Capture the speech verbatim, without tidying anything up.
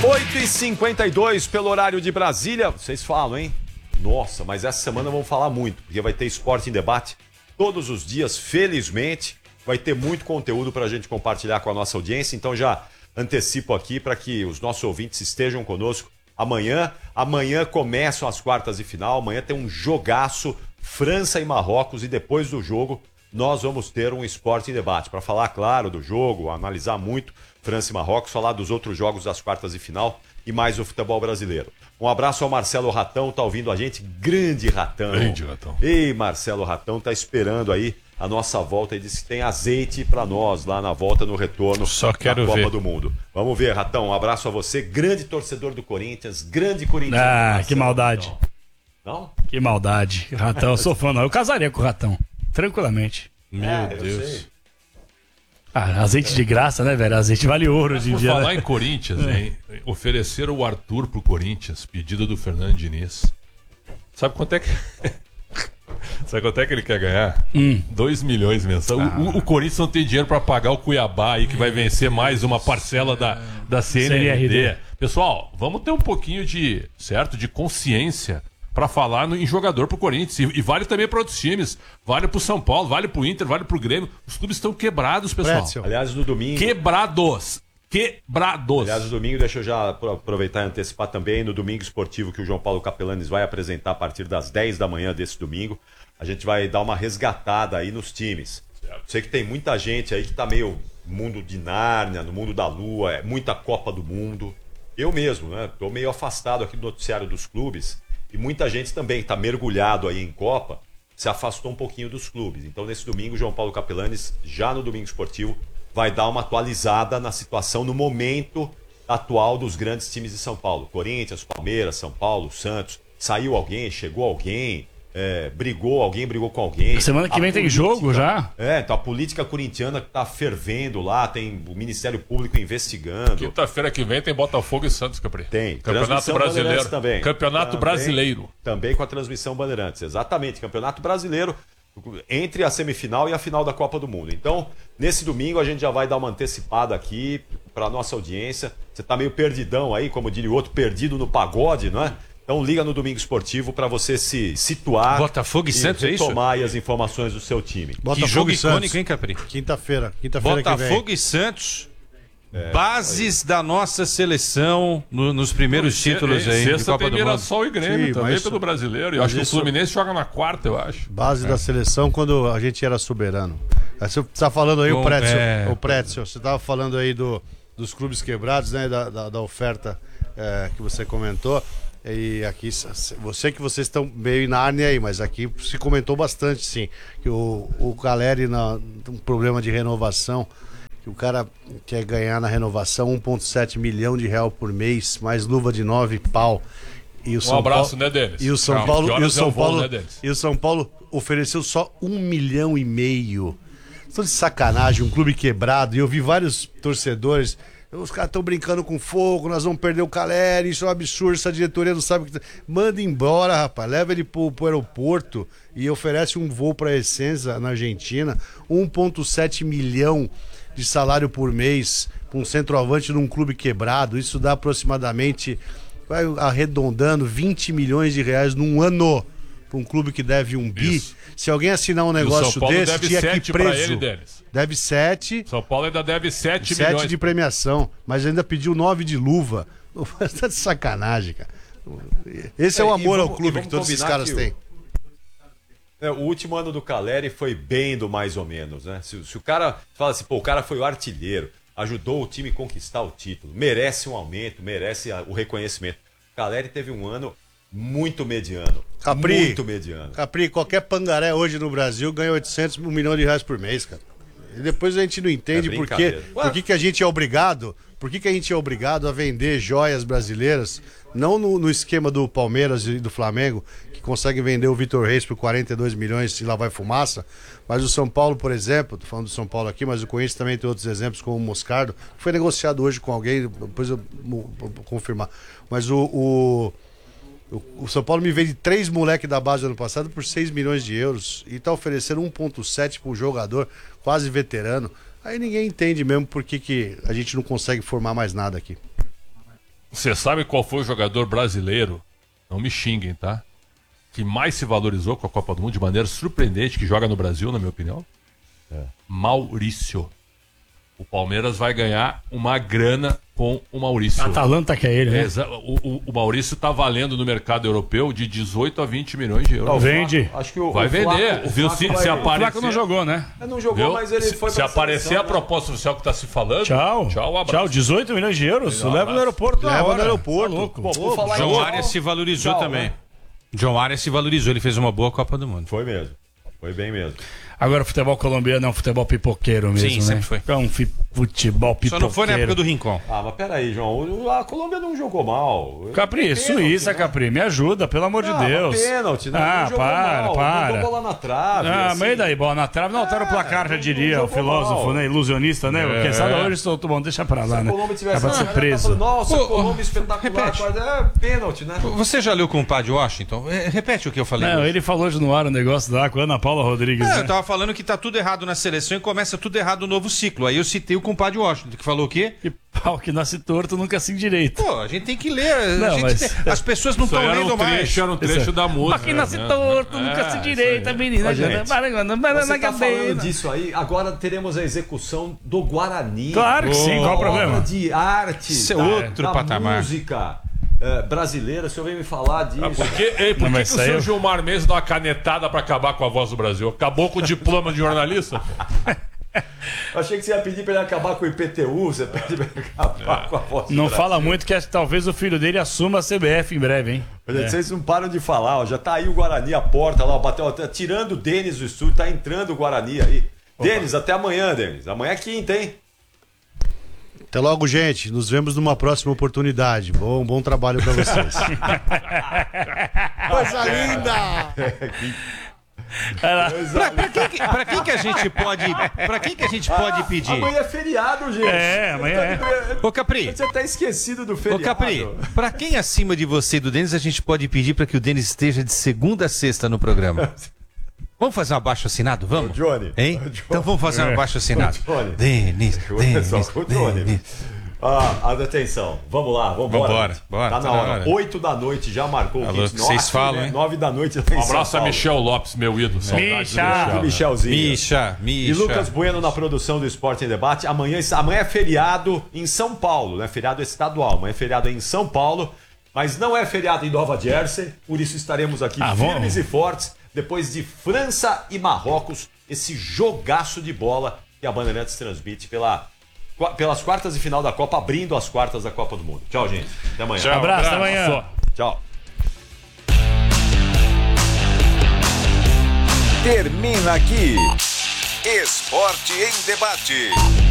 oito e cinquenta e dois pelo horário de Brasília. Vocês falam, hein? Nossa, mas essa semana vamos falar muito, porque vai ter Esporte em Debate todos os dias, felizmente. Vai ter muito conteúdo para a gente compartilhar com a nossa audiência. Então já antecipo aqui para que os nossos ouvintes estejam conosco amanhã. Amanhã começam as quartas de final. Amanhã tem um jogaço, França e Marrocos. E depois do jogo, nós vamos ter um Esporte em Debate para falar, claro, do jogo, analisar muito França e Marrocos, falar dos outros jogos das quartas de final e mais o futebol brasileiro. Um abraço ao Marcelo Ratão, tá ouvindo a gente? Grande Ratão. Grande Ratão. Ei, Marcelo Ratão, tá esperando aí a nossa volta e disse que tem azeite para nós lá na volta, no retorno Só quero da Copa ver. do Mundo. Vamos ver, Ratão, um abraço a você, grande torcedor do Corinthians, grande corintiano. Ah, Marcelo que maldade. Ratão. Não? Que maldade. Ratão, eu sou fã, não. Eu casaria com o Ratão. Tranquilamente. Meu É, eu Deus. sei. Ah, azeite de graça, né, velho? Azeite vale ouro hoje em Por dia. falar Né? em Corinthians, hein? Ofereceram o Arthur pro Corinthians, pedido do Fernando Diniz. Sabe quanto é que... Sabe quanto é que ele quer ganhar? Hum. dois milhões mensal. Ah. O, o Corinthians não tem dinheiro pra pagar o Cuiabá aí, que vai vencer mais uma parcela da, da C N R D. C N R D. Pessoal, vamos ter um pouquinho de, certo, de consciência pra falar no, em jogador pro Corinthians. E, e vale também pra outros times. Vale pro São Paulo, vale pro Inter, vale pro Grêmio. Os clubes estão quebrados, pessoal. Pretzel. Aliás, no domingo... Quebrados. Quebrados. Aliás, no domingo, deixa eu já apro- aproveitar e antecipar também, no domingo esportivo que o João Paulo Capelanes vai apresentar a partir das dez da manhã desse domingo, a gente vai dar uma resgatada aí nos times. Sei que tem muita gente aí que tá meio no mundo de Nárnia, no mundo da Lua, é muita Copa do Mundo. Eu mesmo, né? Tô meio afastado aqui do noticiário dos clubes e muita gente também tá mergulhado aí em Copa, se afastou um pouquinho dos clubes. Então, nesse domingo, o João Paulo Capelanes, já no domingo esportivo, vai dar uma atualizada na situação, no momento atual dos grandes times de São Paulo. Corinthians, Palmeiras, São Paulo, Santos. Saiu alguém, chegou alguém, é, brigou, alguém brigou com alguém. Semana que A vem tem política- jogo já? É, então a política corintiana que tá fervendo lá, tem o Ministério Público investigando. Quinta-feira que vem tem Botafogo e Santos, Capri. Tem. Campeonato Transmissão Brasileiro. Bandeirantes também. Campeonato Também- Brasileiro. Também com a transmissão Bandeirantes, exatamente. Campeonato Brasileiro entre a semifinal e a final da Copa do Mundo. Então, nesse domingo a gente já vai dar uma antecipada aqui para nossa audiência. Você tá meio perdidão aí, como diria o outro, perdido no pagode, não é? Então liga no Domingo Esportivo para você se situar Botafogo e Santos, é isso? retomar aí as informações do seu time. Que jogo e Santos. icônico, hein, Capri? Quinta-feira. Quinta-feira que vem. Botafogo e Santos. Bases da nossa seleção no- nos primeiros títulos aí de Sexta Copa tem do Mundo. Mirassol e Grêmio Sim, também mas- pelo brasileiro. E eu mas acho que o isso- Fluminense joga na quarta, eu acho. Base da seleção quando a gente era soberano. Aí você tá falando aí Bom, o Pretzel, é. o Pretzel, você tava falando aí do, dos clubes quebrados, né, da, da, da oferta é, que você comentou. E aqui, você que vocês estão meio em Nárnia aí, mas aqui se comentou bastante, sim, que o, o Caleri, na, um problema de renovação, que o cara quer ganhar na renovação um vírgula sete milhão de real por mês, mais luva de nove pau. E o Um São abraço, Paulo, né, Denis? E o São Calma, Paulo, que e o horas é São o voo, Paulo, né, Denis? e o São Paulo ofereceu só um milhão e meio. Estou de sacanagem, um clube quebrado. E eu vi vários torcedores. Os caras estão brincando com fogo, nós vamos perder o Caleri, isso é um absurdo, essa diretoria não sabe o que. Tá... Manda embora, rapaz. Leva ele pro, pro aeroporto e oferece um voo para Essenza, na Argentina. um vírgula sete milhão de salário por mês para um centroavante num clube quebrado. Isso dá aproximadamente, vai arredondando, vinte milhões de reais num ano para um clube que deve um bi. Isso. Se alguém assinar um E o negócio São Paulo desse, deve tinha que ir sete pra preso. ele, Denis. Deve sete. São Paulo ainda deve sete Sete milhões. de premiação, mas ainda pediu nove de luva. Tá de sacanagem, cara. Esse é, o É, e amor ao vamos- e clube vamos que todos esses combinar caras que o- têm. É, o último ano do Caleri foi bem do mais ou menos, né? Se, se o cara fala assim, pô, o cara foi o artilheiro, ajudou o time a conquistar o título, merece um aumento, merece a- o reconhecimento. O Caleri teve um ano muito mediano. Capri, muito mediano. Capri, qualquer pangaré hoje no Brasil ganha oitocentos, um milhão de reais por mês, cara. E depois a gente não entende É por, que, brincadeira. por que, que a gente é obrigado, por que, que a gente é obrigado a vender joias brasileiras, não no, no esquema do Palmeiras e do Flamengo, que conseguem vender o Vitor Reis por quarenta e dois milhões e lá vai fumaça, mas o São Paulo, por exemplo, tô falando do São Paulo aqui, mas o Corinthians também tem outros exemplos, como o Moscardo, que foi negociado hoje com alguém, depois eu vou vou confirmar. Mas o, o, o, o São Paulo me vende três moleques da base do ano passado por seis milhões de euros e tá oferecendo um vírgula sete para um jogador quase veterano. Aí ninguém entende mesmo por que, que a gente não consegue formar mais nada aqui. Você sabe qual foi o jogador brasileiro? Não me xinguem, tá? Que mais se valorizou com a Copa do Mundo de maneira surpreendente, que joga no Brasil, na minha opinião? É. Maurício. O Palmeiras vai ganhar uma grana com o Maurício. Atalanta que é ele, né? Exa- o, o, o Maurício tá valendo no mercado europeu de dezoito a vinte milhões de euros. Não, vende. Acho que o, Vai o vender. Flaco, o Viu? Flaco Se, vai... se O aparecer... Flaco não jogou, né? Ele não jogou, Viu? mas ele foi Se, pra se aparecer seleção, a né? proposta oficial que tá se falando... Tchau. Tchau, um abraço. Tchau, dezoito milhões de euros. Um Leva abraço. no aeroporto na Leva no hora. aeroporto. Tá louco. Pô, por falar em João gol, Arias se valorizou tchau, também. né? John Arias se valorizou, ele fez uma boa Copa do Mundo. Foi mesmo. Foi bem mesmo. Agora o futebol colombiano é um futebol pipoqueiro mesmo, Sim, né? sempre foi. É um fi- futebol pipoqueiro. Só não foi na época do Rincon. Ah, mas peraí, João. o- A Colômbia não jogou mal. Capri, Pênalti, Suíça, né? Capri, me ajuda, pelo amor de Ah, Deus. mas pênalti, né? Ah, Não jogou para, mal, para. Mandou bola na trave. Ah, assim. mas e daí, bola na trave? Não, tá no É, placar, já não- diria não o jogou filósofo, mal. né? Ilusionista, né? É. Quem sabe hoje soltou, bom, deixa pra lá, Se a né? Colômbia tivesse Acaba de ser tá preso. falando, Nossa, Ô, ô, Colômbia espetacular. repete. Mas é pênalti, né? Você já leu com o Padre Washington? É, repete o que eu falei. Não, hoje. ele falou hoje no ar um negócio lá com a Ana Paula Rodrigues, É, né? eu tava falando que tá tudo errado na seleção e começa tudo errado no novo ciclo. Aí eu citei o compadre Washington, que falou o quê? Que pau que nasce torto nunca se endireita. Pô, a gente tem que ler. a Não, gente mas- tem- As pessoas não Isso estão aí era lendo um mais. trecho, era um trecho da música. Pra quem nasce né? torto, É, nunca se isso direita, aí. menina. Ó, gente, Para, para, para Você na tá falando cabeça. disso aí, agora teremos a execução do Guarani. Claro que sim, qual o Obra problema? de arte. Isso é da- outro da patamar. música eh, brasileira. O senhor vem me falar disso. Ah, por que, ei, por Não, que, mas que o seu saiu. Gilmar Mendes dá uma canetada pra acabar com a voz do Brasil? Acabou com o diploma de jornalista? Eu achei que você ia pedir pra ele acabar com o I P T U. Você pede pra ele acabar com a voz do Não Brasil. fala muito que acho que talvez o filho dele assuma a C B F em breve, hein? Gente, É. Vocês não param de falar, ó. Já tá aí o Guarani, a porta lá, ó, bateu, ó, tá tirando o Denis do estúdio, tá entrando o Guarani aí. Denis, até amanhã, Denis. Amanhã é quinta, hein? Até logo, gente. Nos vemos numa próxima oportunidade. Bom, bom trabalho pra vocês. Coisa linda! Pra, pra quem, que- pra quem que a gente pode. Pra quem que a gente pode pedir? Amanhã é feriado, gente. É, amanhã é. Ô Capri, Você tá esquecido do ô feriado. Capri, pra quem acima de você e do Denis a gente pode pedir pra que o Denis esteja de segunda a sexta no programa? Vamos fazer um abaixo assinado? Vamos? Ô, Johnny. Hein? Ô, Johnny. Então vamos fazer um abaixo assinado. Ô, Johnny. Denis, Olha só, Denis, o Johnny. Denis. Ah, atenção, vamos lá, vamos embora. Vambora, gente. bora, Tá na tá na hora. hora. oito da noite já marcou o Alô, Kicks. que vocês Aqui, falam, né? hein? nove da noite lá em Um São abraço a Paulo. Michel Lopes, meu ídolo. Saudades do Misha. Michel, O né? Michelzinho. Misha, E Misha. Lucas Bueno na produção do Esporte em Debate. Amanhã, amanhã é feriado em São Paulo, né? Feriado estadual. Amanhã é feriado em São Paulo, mas não é feriado em Nova Jersey. Por isso estaremos aqui Ah, firmes vamos. e fortes depois de França e Marrocos. Esse jogaço de bola que a Bandeirantes transmite pela, qua- pelas quartas de final da Copa, abrindo as quartas da Copa do Mundo. Tchau, gente. Até amanhã. Tchau, Abraço, até amanhã. Só. Tchau. Termina aqui. Esporte em Debate.